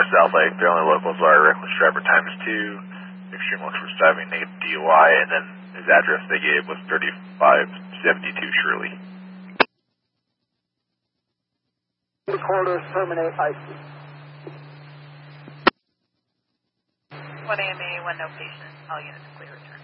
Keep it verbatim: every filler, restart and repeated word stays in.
South Lake. The only locals are reckless driver times two, extreme looks for driving, negative D U I, and then his address they gave was thirty-five seventy-two Shirley. Quarters, terminate I C. one A M A, one no patients, all units clear return.